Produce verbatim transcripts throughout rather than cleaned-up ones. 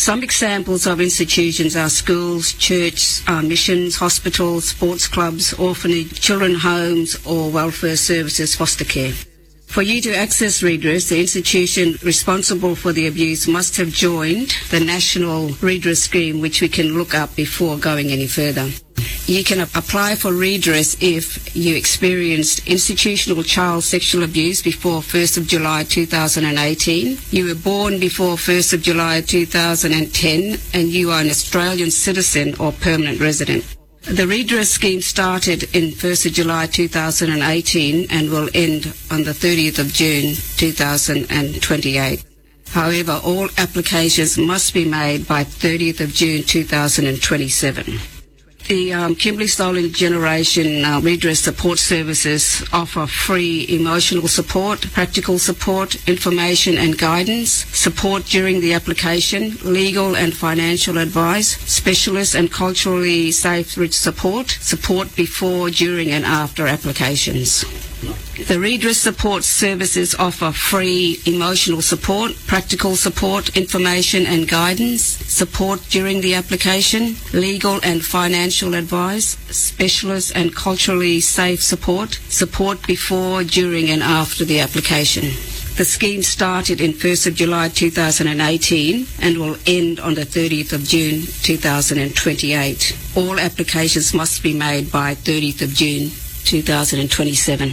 Some examples of institutions are schools, churches, uh, missions, hospitals, sports clubs, orphanage, children's homes, or welfare services, foster care. For you to access redress, the institution responsible for the abuse must have joined the National Redress Scheme, which we can look up before going any further. You can apply for redress if you experienced institutional child sexual abuse before first of July two thousand eighteen, you were born before first of July two thousand ten, and you are an Australian citizen or permanent resident. The redress scheme started in first of July two thousand eighteen and will end on the thirtieth of June two thousand twenty-eight. However, all applications must be made by thirtieth of June two thousand twenty-seven. The um, Kimberley Stolen Generation uh, Redress Support Services offer free emotional support, practical support, information and guidance, support during the application, legal and financial advice, specialist and culturally safe support, support before, during and after applications. The Redress Support Services offer free emotional support, practical support, information and guidance, support during the application, legal and financial advice, specialist and culturally safe support, support before, during and after the application. The scheme started in first of July two thousand eighteen and will end on the thirtieth of June two thousand twenty-eight. All applications must be made by thirtieth of June two thousand twenty-seven.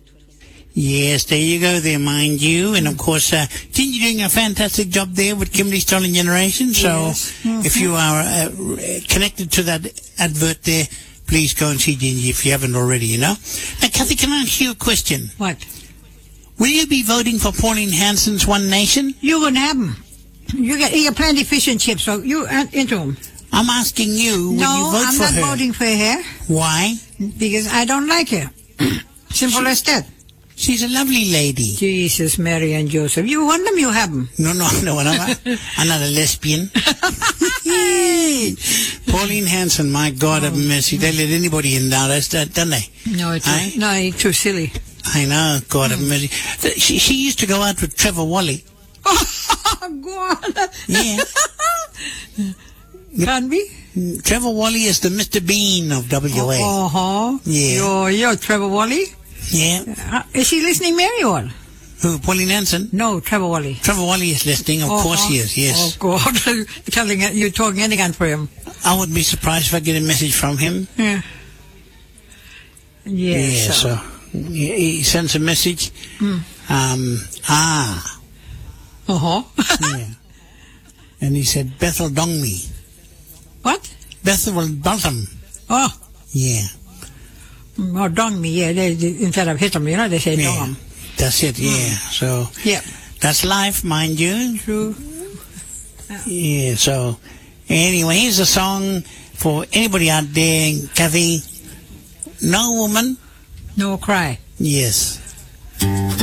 Yes, there you go there, mind you. And, of course, uh, Gingy doing a fantastic job there with Kimberley Stolen Generation. So Yes. Mm-hmm. if you are uh, connected to that advert there, please go and see Gingy if you haven't already, you know. Now, Kathy, can I ask you a question? What? Will you be voting for Pauline Hanson's One Nation? You're going to have them. You got, you got plenty of fish and chips, so you aren't into them. I'm asking you, will No, you vote I'm for not her? voting for her Why? because I don't like her. Simple as that. She's a lovely lady. Jesus, Mary and Joseph. You want them, you have them. No, no, no, I'm not, I'm not a lesbian. Pauline Hanson, my God of mercy, they let anybody in nowadays, don't they? No, it's Aye? no, it's too silly. I know, God of mercy. She, she used to go out with Trevor Wally. Oh, God. Yeah. Can be. Trevor Wally is the Mister Bean of W A. Uh-huh. Yeah. You're, you're Trevor Wally. Yeah. Uh, is she listening, Mary, or? Who, Pauline Hanson? No, Trevor Wally. Trevor Wally is listening, of Uh-huh. course he is, yes. Oh, God. You're telling it, you're talking anything for him. I would be surprised if I get a message from him. Yeah. Yeah, Yeah, so. so he he sends a message. Mm. Um, ah. Uh-huh. Yeah. And he said, Bethel Dongmi. What? Bethel Bottom. Oh. Yeah. Mm, Oh, dong me, yeah. They, they, instead of hit them, you know, they say Yeah. dong 'em. That's it, yeah. So Yeah. that's life, mind you. True. Yeah, so anyway, here's a song for anybody out there, Kathy. No woman? No cry. Yes.